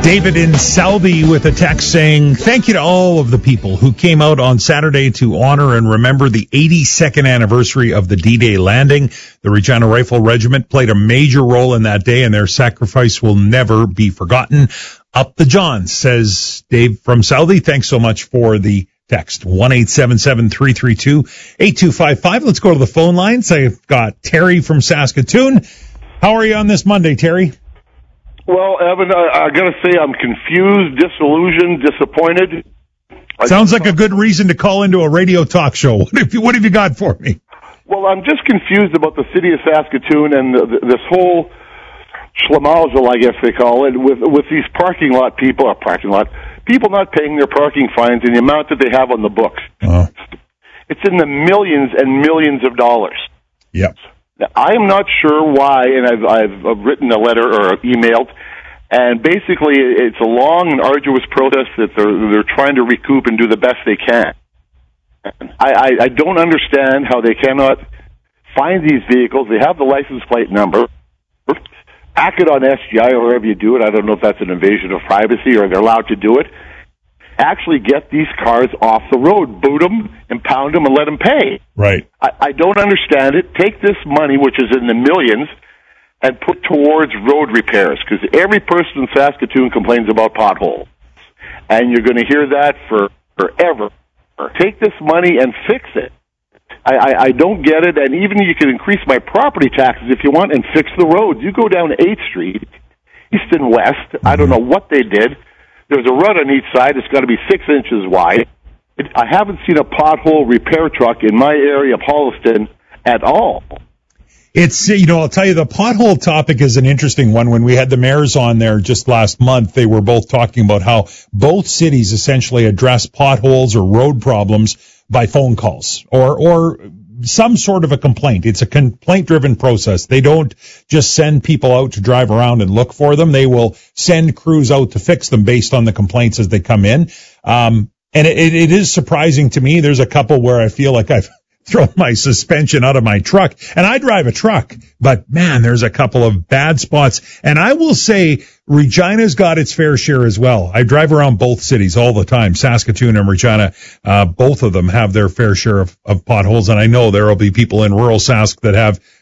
David in Selby with a text saying, thank you to all of the people who came out on Saturday to honor and remember the 82nd anniversary of the D-Day landing. The Regina Rifle Regiment played a major role in that day, and their sacrifice will never be forgotten. Up the Johns, says Dave from Selby. Thanks so much for the text. 1-877-332-8255. Let's go to the phone lines. I've got Terry from Saskatoon. How are you on this Monday, Terry? Well, Evan, I got to say I'm confused, disillusioned, disappointed. Sounds like a good reason to call into a radio talk show. What have you got for me? Well, I'm just confused about the city of Saskatoon and this whole schlemazel, I guess they call it, with these parking lot people not paying their parking fines and the amount that they have on the books. Oh. It's in the millions and millions of dollars. Yep. Now, I'm not sure why, and I've written a letter or emailed, and basically it's a long and arduous process that they're trying to recoup and do the best they can. I don't understand how they cannot find these vehicles. They have the license plate number. Pack it on SGI or wherever you do it. I don't know if that's an invasion of privacy or they're allowed to do it. Actually get these cars off the road, boot them, impound them, and let them pay. Right. I don't understand it. Take this money, which is in the millions, and put towards road repairs, because every person in Saskatoon complains about potholes. And you're going to hear that forever. Take this money and fix it. I don't get it, and even you can increase my property taxes if you want and fix the roads. You go down 8th Street, east and west, I don't know what they did. There's a rut on each side. It's got to be 6 inches wide. I haven't seen a pothole repair truck in my area of Holliston at all. It's, I'll tell you, the pothole topic is an interesting one. When we had the mayors on there just last month, they were both talking about how both cities essentially address potholes or road problems by phone calls or some sort of a complaint. It's a complaint-driven process. They don't just send people out to drive around and look for them. They will send crews out to fix them based on the complaints as they come in. And it is surprising to me. There's a couple where I feel like I've thrown my suspension out of my truck, and I drive a truck, but man, there's a couple of bad spots. And I will say Regina's got its fair share as well. I drive around both cities all the time. Saskatoon and Regina, both of them have their fair share of potholes. And I know there will be people in rural Sask that have